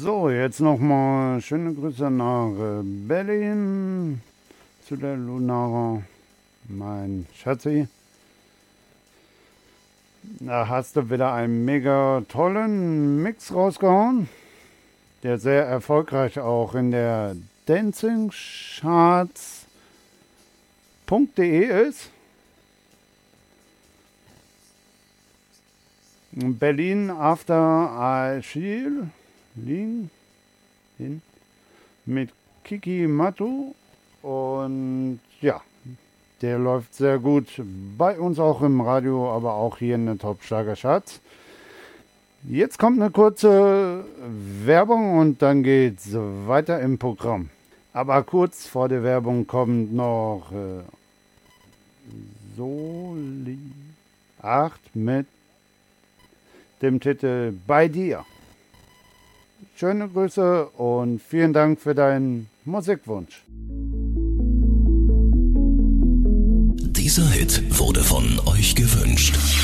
So, jetzt nochmal schöne Grüße nach Berlin zu der Lunara, mein Schatzi. Da hast du wieder einen mega tollen Mix rausgehauen, der sehr erfolgreich auch in der dancingcharts.de ist. Berlin After I Chill mit Kiki Matu, und ja, der läuft sehr gut bei uns auch im Radio, aber auch hier in den Top-Schlager-Charts. Jetzt kommt eine kurze Werbung und dann geht's weiter im Programm. Aber kurz vor der Werbung kommt noch Soli 8 mit dem Titel Bei dir. Schöne Grüße und vielen Dank für deinen Musikwunsch. Dieser Hit wurde von euch gewünscht.